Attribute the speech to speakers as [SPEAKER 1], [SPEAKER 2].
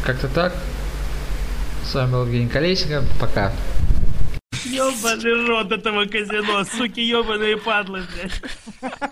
[SPEAKER 1] Как-то так. С вами был Евгений Колесников. Пока.
[SPEAKER 2] Ёбаный рот этого казино, суки, ёбаные падлы, блядь.